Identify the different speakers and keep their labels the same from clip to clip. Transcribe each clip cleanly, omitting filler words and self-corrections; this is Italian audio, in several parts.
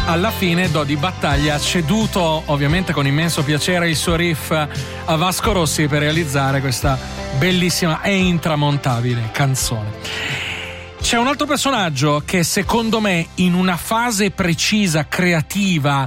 Speaker 1: alla fine Dodi Battaglia ha ceduto ovviamente con immenso piacere il suo riff a Vasco Rossi per realizzare questa bellissima e intramontabile canzone. C'è un altro personaggio che secondo me in una fase precisa, creativa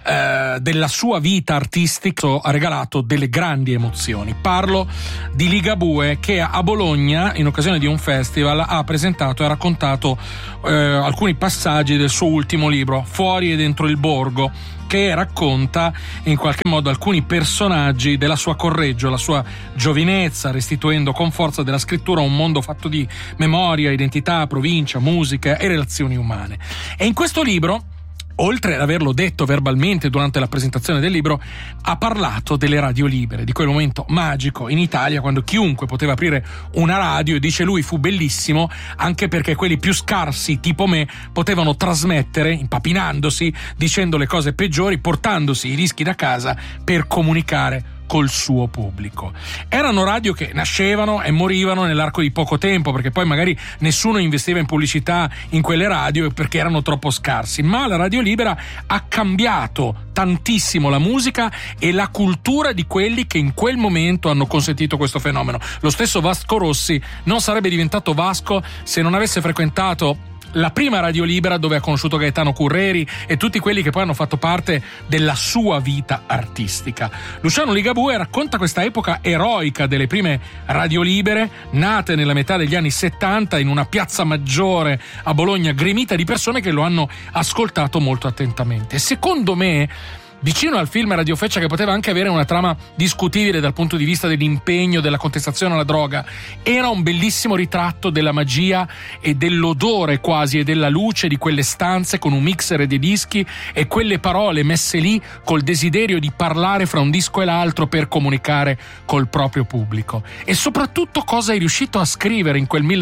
Speaker 1: della sua vita artistica ha regalato delle grandi emozioni. Parlo di Ligabue, che a Bologna in occasione di un festival ha presentato e raccontato alcuni passaggi del suo ultimo libro, Fuori e dentro il borgo, che racconta in qualche modo alcuni personaggi della sua Correggio, la sua giovinezza, restituendo con forza della scrittura un mondo fatto di memoria, identità, provincia, musica e relazioni umane. E in questo libro, oltre ad averlo detto verbalmente durante la presentazione del libro, ha parlato delle radio libere, di quel momento magico in Italia quando chiunque poteva aprire una radio, e dice lui fu bellissimo anche perché quelli più scarsi tipo me potevano trasmettere impapinandosi, dicendo le cose peggiori, portandosi i rischi da casa per comunicare col suo pubblico. Erano radio che nascevano e morivano nell'arco di poco tempo, perché poi magari nessuno investiva in pubblicità in quelle radio perché erano troppo scarsi, ma la radio libera ha cambiato tantissimo la musica e la cultura di quelli che in quel momento hanno consentito questo fenomeno. Lo stesso Vasco Rossi non sarebbe diventato Vasco se non avesse frequentato la prima radio libera, dove ha conosciuto Gaetano Curreri e tutti quelli che poi hanno fatto parte della sua vita artistica. Luciano Ligabue racconta questa epoca eroica delle prime radio libere, nate nella metà degli anni 70 in una piazza maggiore a Bologna, gremita di persone che lo hanno ascoltato molto attentamente. Secondo me, vicino al film Radio Feccia, che poteva anche avere una trama discutibile dal punto di vista dell'impegno, della contestazione alla droga, era un bellissimo ritratto della magia e dell'odore quasi e della luce di quelle stanze con un mixer e dei dischi e quelle parole messe lì col desiderio di parlare fra un disco e l'altro per comunicare col proprio pubblico. E soprattutto cosa è riuscito a scrivere in quel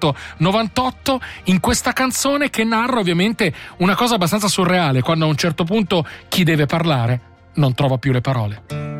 Speaker 1: 1998 in questa canzone, che narra ovviamente una cosa abbastanza surreale, quando a un certo punto chi deve parlare non trova più le parole.